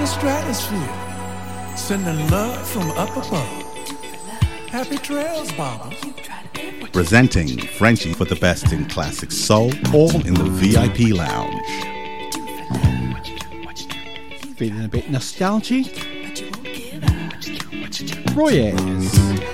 the stratosphere, sending love from up above. Happy trails, Baba. Presenting Frenchie for the best in classic soul, all in the VIP lounge. Feeling a bit nostalgic? Roy Ayers.